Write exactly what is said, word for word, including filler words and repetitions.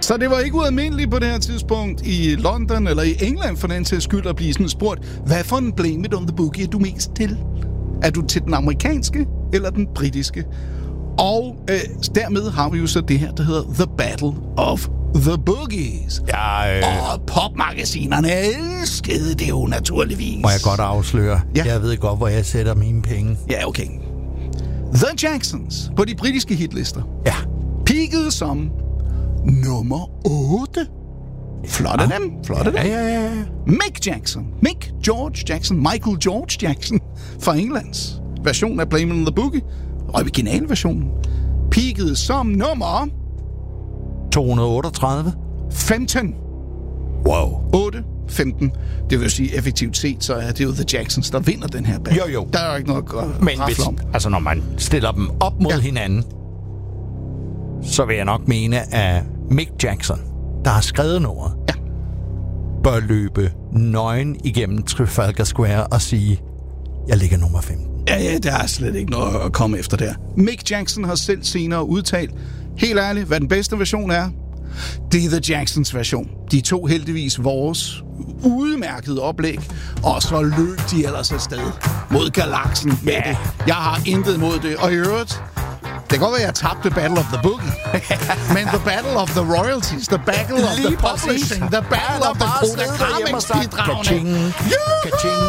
Så det var ikke ualmindeligt på det her tidspunkt i London eller i England for den til skyld at blive sådan spurgt, hvad for en Blame It on the Boogie er du mest til? Er du til den amerikanske eller den britiske? Og øh, dermed har vi jo så det her, der hedder The Battle of the Boogies. Ja, øh... Og popmagasinerne elskede det jo naturligvis. Må jeg godt afsløre? Ja. Jeg ved godt, hvor jeg sætter mine penge. Ja, okay. The Jacksons på de britiske hitlister. Ja. Peakede som nummer otte. Flotte Ja. dem. Flotte Ja, dem. ja, ja, ja. Mick Jackson. Mick George Jackson. Michael George Jackson fra Englands version af Blame It on the Boogie. Originalversionen. Peakede som nummer to hundrede otteogtredive. femten. Wow. otte, femten. Det vil sige, effektivt set, så er det jo The Jacksons, der vinder den her battle. Jo, jo. Der er jo ikke noget at Men hvis, om. altså, når man stiller dem op mod Ja. ja. hinanden, så vil jeg nok mene, at Mick Jackson, der har skrevet nummeret, Ja. bør løbe nøgen igennem Trafalgar Square og sige, jeg ligger nummer femten. Ja, ja, der er slet ikke noget at komme efter der. Mick Jackson har selv senere udtalt, helt ærligt, hvad den bedste version er. Det er The Jacksons version. De tog heldigvis vores udmærkede oplæg, og så løb de ellers afsted mod galaksen med Ja. det. Jeg har intet imod det. Og i øvrigt, det kan godt være, at jeg tabte Battle of the Boogie. Men the Battle of the Royalties, the Battle of the Lige præcis. Publishing, the Battle Ja, of the der bare sidder derhjemme og sagt, Kodak-bidragene. ka-ching, ka-ching.